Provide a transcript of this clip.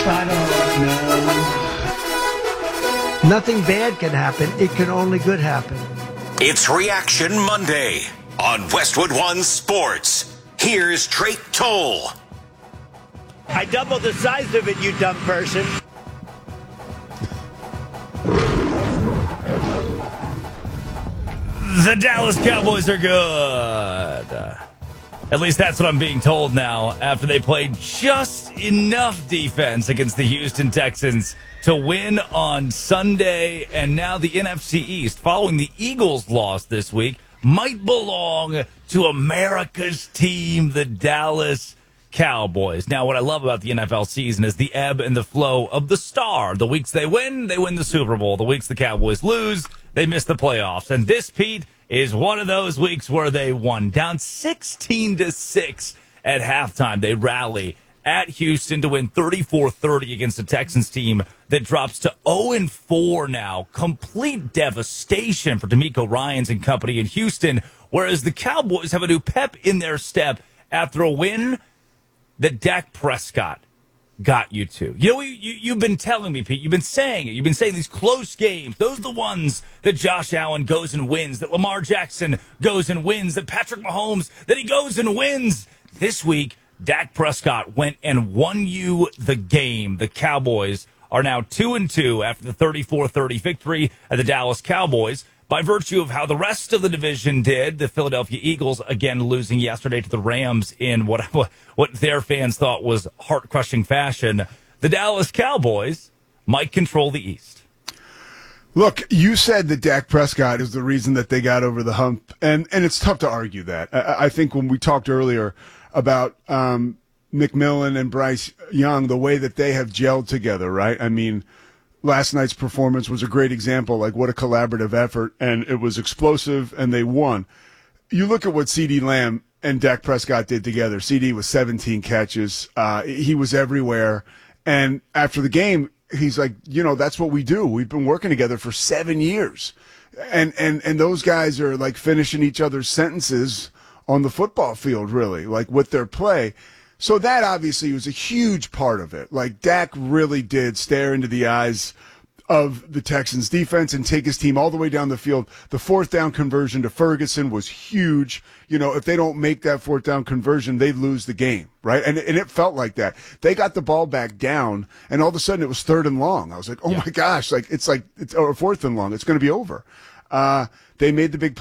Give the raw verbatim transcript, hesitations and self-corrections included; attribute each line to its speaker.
Speaker 1: I don't know.
Speaker 2: Nothing bad can happen. It can only good happen.
Speaker 3: It's Reaction Monday on Westwood One Sports. Here's Drake Toll.
Speaker 4: I doubled the size of it, you dumb person.
Speaker 5: The Dallas Cowboys are good. At least that's what I'm being told now after they played just enough defense against the Houston Texans to win on Sunday. And now the N F C East, following the Eagles' loss this week, might belong to America's team, the Dallas Cowboys. Now, what I love about the N F L season is the ebb and the flow of the star. The weeks they win, they win the Super Bowl. The weeks the Cowboys lose, they miss the playoffs. And this, Pete, is one of those weeks where they won. Down sixteen to six at halftime. They rally at Houston to win thirty-four thirty against a Texans team that drops to oh and four now. Complete devastation for D'Amico Ryans and company in Houston, whereas the Cowboys have a new pep in their step after a win that Dak Prescott got you to. You know, you, you, you've been telling me, Pete, you've been saying it. You've been saying these close games, those are the ones that Josh Allen goes and wins, that Lamar Jackson goes and wins, that Patrick Mahomes, that he goes and wins. This week, Dak Prescott went and won you the game. The Cowboys are now two and two after the thirty-four thirty victory at the Dallas Cowboys. By virtue of how the rest of the division did, the Philadelphia Eagles, again, losing yesterday to the Rams in what what their fans thought was heart-crushing fashion, the Dallas Cowboys might control the East.
Speaker 6: Look, you said that Dak Prescott is the reason that they got over the hump, and, and it's tough to argue that. I, I think when we talked earlier about um, McMillan and Bryce Young, the way that they have gelled together, right? I mean, last night's performance was a great example, like what a collaborative effort, and it was explosive, and they won. You look at what CeeDee Lamb and Dak Prescott did together. C D was seventeen catches. Uh, he was everywhere. And after the game, he's like, you know, that's what we do. We've been working together for seven years. And, and, and those guys are like finishing each other's sentences on the football field, really, like with their play. So that obviously was a huge part of it. Like Dak really did stare into the eyes of the Texans defense and take his team all the way down the field. The fourth down conversion to Ferguson was huge. You know, if they don't make that fourth down conversion, they lose the game, right? And, and it felt like that. They got the ball back down, and all of a sudden it was third and long. I was like, oh, yeah. my gosh, like it's like it's or fourth and long. It's going to be over. Uh, they made the big